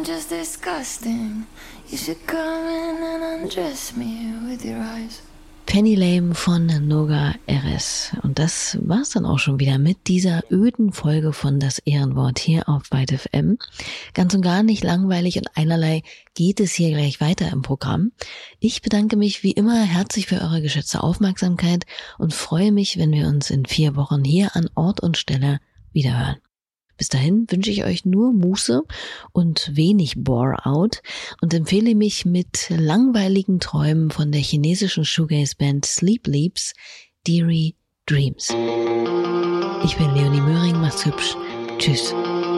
just disgusting. You should come in and undress me with your eyes. Penny Lane von Noga Erez. Und das war's dann auch schon wieder mit dieser öden Folge von Das Ehrenwort hier auf Byte FM. Ganz und gar nicht langweilig und einerlei geht es hier gleich weiter im Programm. Ich bedanke mich wie immer herzlich für eure geschätzte Aufmerksamkeit und freue mich, wenn wir uns in 4 Wochen hier an Ort und Stelle wiederhören. Bis dahin wünsche ich euch nur Muße und wenig Bore-out und empfehle mich mit langweiligen Träumen von der chinesischen Shoegaze-Band Sleep Leaps, Deary Dreams. Ich bin Leonie Möhring, macht's hübsch. Tschüss.